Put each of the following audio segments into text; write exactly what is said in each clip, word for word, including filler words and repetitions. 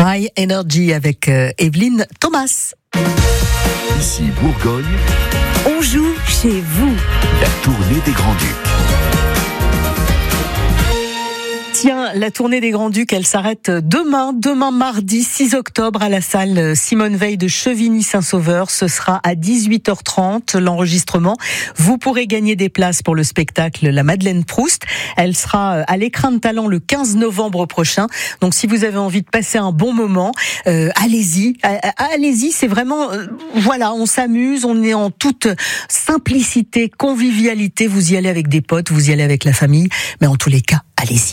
High Energy avec euh, Evelyne Thomas. Ici Bourgogne, on joue chez vous. La tournée des Grands-Ducs. Tiens, la tournée des Grands-Ducs, elle s'arrête demain, demain mardi six octobre à la salle Simone Veil de Chevigny-Saint-Sauveur. Ce sera à dix-huit heures trente l'enregistrement. Vous pourrez gagner des places pour le spectacle La Madeleine Proust. Elle sera à l'Écrin de Talent le quinze novembre prochain. Donc si vous avez envie de passer un bon moment, euh, allez-y, allez-y. C'est vraiment, euh, voilà, on s'amuse, on est en toute simplicité, convivialité. Vous y allez avec des potes, vous y allez avec la famille, mais en tous les cas, allez-y.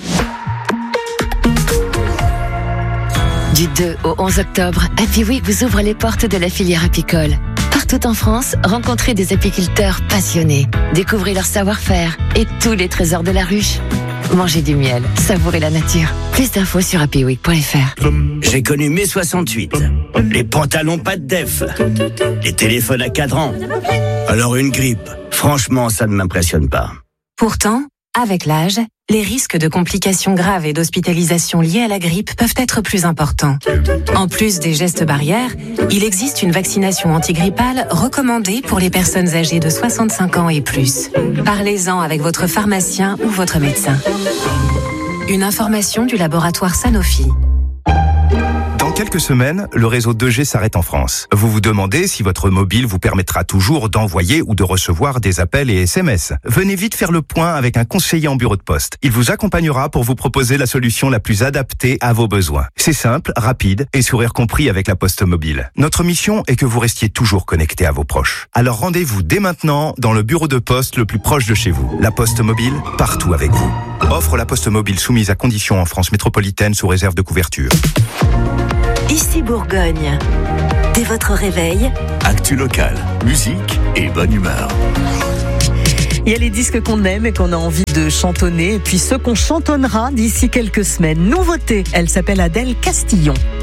Du deux au onze octobre, Happy Week vous ouvre les portes de la filière apicole. Partout en France, rencontrez des apiculteurs passionnés, découvrez leur savoir-faire et tous les trésors de la ruche. Mangez du miel, savourez la nature. Plus d'infos sur happy week point f r. J'ai connu mai soixante-huit. Les pantalons pas de def. Les téléphones à cadran. Alors une grippe. Franchement, ça ne m'impressionne pas. Pourtant, avec l'âge, les risques de complications graves et d'hospitalisation liées à la grippe peuvent être plus importants. En plus des gestes barrières, il existe une vaccination antigrippale recommandée pour les personnes âgées de soixante-cinq ans et plus. Parlez-en avec votre pharmacien ou votre médecin. Une information du laboratoire Sanofi. Dans quelques semaines, le réseau deux G s'arrête en France. Vous vous demandez si votre mobile vous permettra toujours d'envoyer ou de recevoir des appels et S M S. Venez vite faire le point avec un conseiller en bureau de poste. Il vous accompagnera pour vous proposer la solution la plus adaptée à vos besoins. C'est simple, rapide et sourire compris avec la Poste Mobile. Notre mission est que vous restiez toujours connecté à vos proches. Alors rendez-vous dès maintenant dans le bureau de poste le plus proche de chez vous. La Poste Mobile, partout avec vous. Offre La Poste Mobile soumise à conditions en France métropolitaine sous réserve de couverture. Ici Bourgogne. Dès votre réveil, Actu locale, musique et bonne humeur. Il y a les disques qu'on aime et qu'on a envie de chantonner, et puis ceux qu'on chantonnera d'ici quelques semaines. Nouveauté, elle s'appelle Adèle Castillon.